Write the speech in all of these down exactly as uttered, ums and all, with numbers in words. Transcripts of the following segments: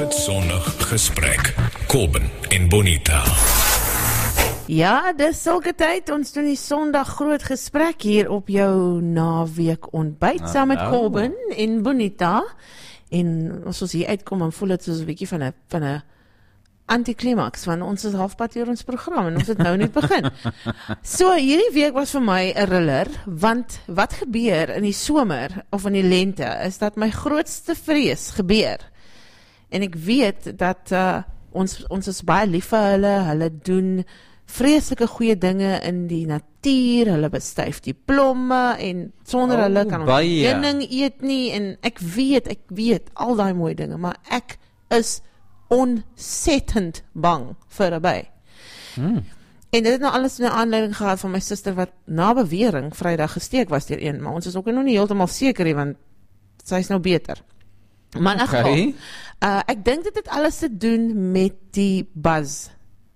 Groot Sondag Gesprek. Kobben en Bonita. Ja, dis sulke tyd, ons doen die Sondag Groot Gesprek hier op jou naweek ontbyt, Ah, saam met nou. Kobben en Bonita. En as ons hier uitkom, dan voel dit soos 'n bietjie van 'n van 'n antiklimaks, want ons is halfpad deur ons program en ons het nou net begin. So, hierdie week was vir my 'n thriller, want wat gebeur in die somer of in die lente, is dat my grootste vrees gebeur. En ek weet dat uh, ons, ons is baie lief vir hulle, hulle doen vreeslike goeie dinge in die natuur, hulle bestuif die blomme, en sonder Oh, hulle kan ons baie. heuning eet nie, en ek weet, ek weet, al die mooi dinge, maar ek is ontsettend bang vir 'n by. Hmm. En dit het nou alles 'n aanleiding gehad van my suster wat na bewering Vrydag gesteek was deur een, maar ons is ook nog nie heeltemal seker nie, want sy is nou beter. Maar in elk geval, Okay. uh, ek dink dit het alles te doen met die buzz,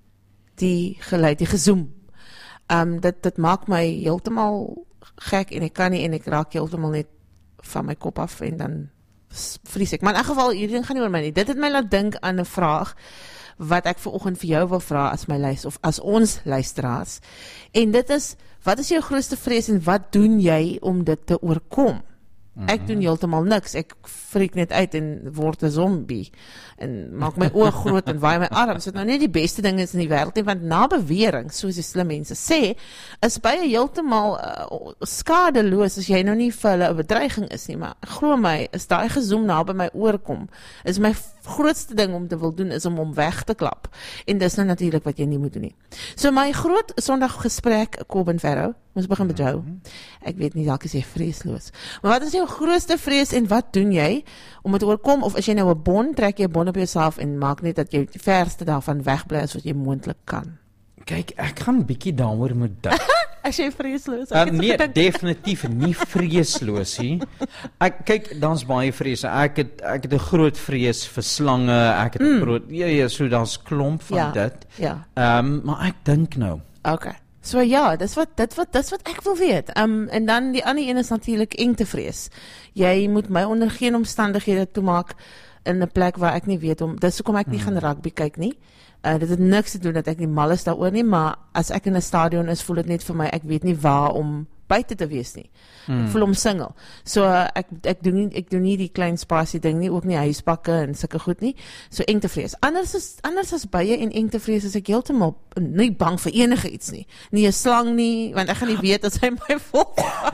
die geluid, die gezoem. Um, dit, dit maak my heeltemal gek en ek kan nie, en ek raak heeltemal net van my kop af en dan vries ek. Maar in elk geval, hierdie ding gaan nie oor my nie. Dit het my laat dink aan 'n vraag wat ek vanoggend vir jou wil vra as my luister, of as ons luisteraars. En dit is, wat is jou grootste vrees en wat doen jy om dit te oorkom? Ek doen heeltemal niks. Ek freak net uit en word 'n zombie en maak my oë groot en waai my arms. Dit nou nie die beste ding is in die wêreld nie, want na bewering, soos die slim mense sê, is baie heeltemal uh, skadeloos as jy nou nie vir hulle 'n bedreiging is nie, maar glo my, is daai gezoem na by my oor kom, is my grootste ding om te wil doen is om hom weg te klap. En dis nou natuurlik wat jy nie moet doen nie. So my groot Sondag gesprek, Kobben Ferro, ons begin met jou. Ek weet nie, dalk is jy vreesloos. Maar wat is jou grootste vrees en wat doen jy om dit te oorkom? Of is jy nou 'n bon, trek jy 'n bon op jouself en maak net dat jy die verste daarvan wegbly as wat jy moontlik kan? Kyk, ek gaan bietjie daaroor moet dink. As jy vreesloos, Uh, nee, definitief nie vreesloos nie. Ek kyk, daar's baie vrese. Ek het ek het 'n groot vrees vir slange, ek het 'n mm. groot ja ja, so daar's klomp van Ja, dit. ja. Ehm, um, maar ek dink nou. Okay. So ja, dis wat dit wat dis wat ek wil weet. Um en dan die ander een is natuurlik engtevrees. Jy moet my onder geen omstandighede toemaak in 'n plek waar ek nie weet om. Dis hoekom ek nie hmm. gaan rugby kyk nie. Uh, dit het niks te doen dat ek nie mal is daaroor nie, maar as ek in 'n stadion is, voel dit net vir my ek weet nie waar om buite te wees nie. Hmm. Ek voel omsingel. So uh, ek ek doen nie ek doen nie die klein spasie ding nie, ook nie huisbakke en sulke goed nie. So engtevrees. Anders is anders as bye en engtevrees is ek heeltemal nie bang vir enige iets nie. Nie 'n slang nie, want ek gaan nie weet as hy my volg.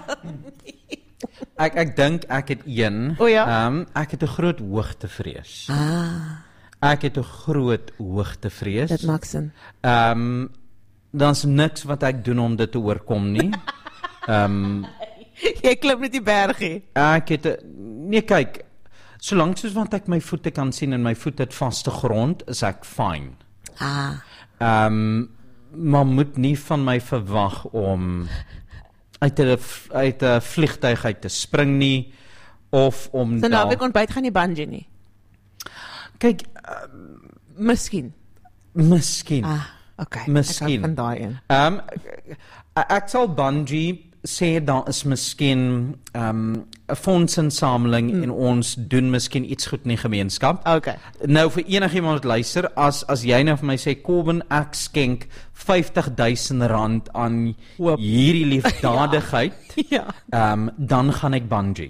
Ek ek dink ek het een. O ja? Ehm, um, ek het 'n groot hoogtevrees. Ah, Ek het 'n groot hoogtevrees. dit maak sin. Ehm, um, daar's niks wat ek doen om dit te oorkom nie. Ehm um, Jy klim net die bergie. Ek het 'n nee, kyk, solank soos wat ek my voete kan sien en my voet het vaste grond, is ek fyn. Ah. Ehm um, maar moet nie van my verwag om uit 'n uit 'n vliegtuig uit te spring nie, of om So nou, daar- ek ontbyt gaan nie bungee nie. kyk, uh, Miskien. miskien. Ah, okay. Miskien. Ek hou van daai een. Ehm um, ek sal bungee sê daar is miskien ehm, 'n fondsinsameling mm. en ons doen miskien iets goed in die gemeenskap. Okay. Nou vir enigiemand wat luister, as as jy nou vir my sê Kobben, ek skenk vyftig duisend rand aan Hoop. hierdie liefdadigheid, Ja. ehm, dan gaan ek bungee.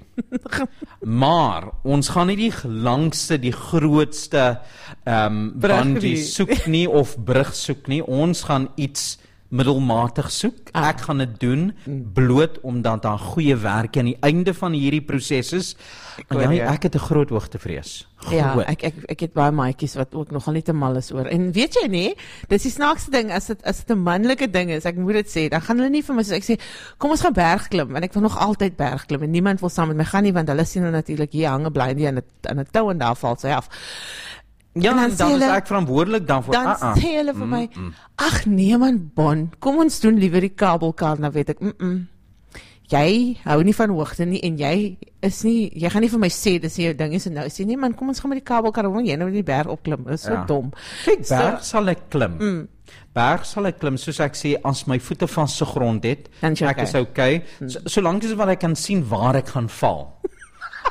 Maar ons gaan nie die langste, die grootste ehm Brug bungee nie. soek nie of brug soek nie. Ons gaan iets middelmatig soek. Ah. Ek gaan dit doen bloot omdat daar goeie werk aan die einde van hierdie proses is. En hoor ja, jou. ek het 'n groot hoogtevrees. Ja, Groot. ek ek ek het baie maatjies wat ook nogal nie te mal is oor. En weet jy nie, dis die snaakste ding as dit as dit 'n manlike ding is, ek moet dit sê, dan gaan hulle nie vir my sê, ek sê, kom ons gaan bergklim, want ek wil nog altyd bergklim en niemand wil saam met my gaan nie, want hulle sien nou natuurlik hier hang 'n blindie aan 'n aan 'n tou en daar val sy af. Ja, en dan dan, sê dan is hulle- ek verantwoordelik daarvoor. Dan Ah, ah. sê hulle vir my, ag nee man, Bon, kom ons doen liewer die kabelkar, nou weet ek, mm -mm. Jy hou nie van hoogte nie en jy is nie, jy gaan nie vir my sê dis nie jou ding is en nou sê nee man, kom ons gaan met die kabelkar, want jy nou die berg opklim. Dis so Ja. dom. Kyk, So- berg sal ek klim. Mm. Berg sal ek klim, soos ek sê, as my voete vaste grond het, Dan is jy ek okay. is okay. So, solank as wat ek kan sien waar ek gaan val.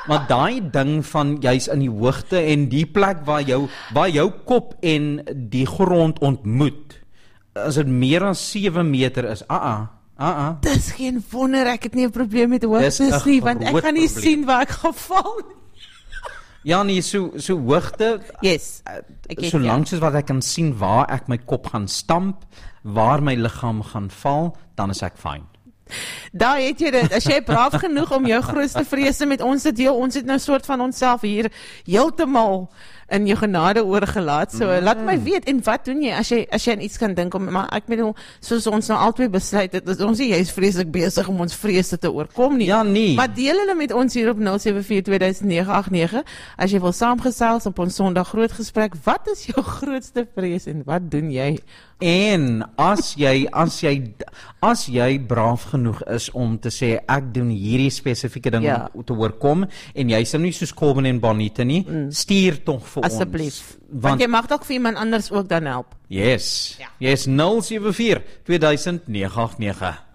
maar daai ding van jy's in die hoogte en die plek waar jou waar jou kop en die grond ontmoet, as dit meer as sewe meter is, ah ah, ah ah. Dis geen wonder ek het nie 'n probleem met hoogtes Dis 'n nie, want ek groot kan nie probleem. sien waar ek gaan val nie. Ja nee, so so hoogte, Yes. Ek het solank soos wat ek kan sien waar ek my kop gaan stamp, waar my liggaam gaan val, dan is ek fyn. Daar het jy dit. As jy braaf genoeg om jou grootste vrese met ons te deel, ons het nou soort van onsself hier heeltemal in jou genade oorgelaat. So mm. laat my weet, en wat doen jy as jy as jy aan iets kan dink om, maar ek bedoel, soos ons nou albei besluit het, dat ons nie jy's vreeslik besig om ons vrese te oorkom nie. Ja nee. Maar deel hulle met ons hier op nul sewe vier twee nege agt nege as jy wil saamgesels op ons Sondag groot gesprek. Wat is jou grootste vrees en wat doen jy? En as jy as jy as jy braaf genoeg is om te sê ek doen hierdie spesifieke ding Ja. om te oorkom en jy is nou nie soos Coben en Bonita nie, mm. stuur tog vir Asseblief. ons. Want jy mag dalk vir iemand anders ook dan help. Yes. Ja. Yes, nul sewe vier twee nege agt nege.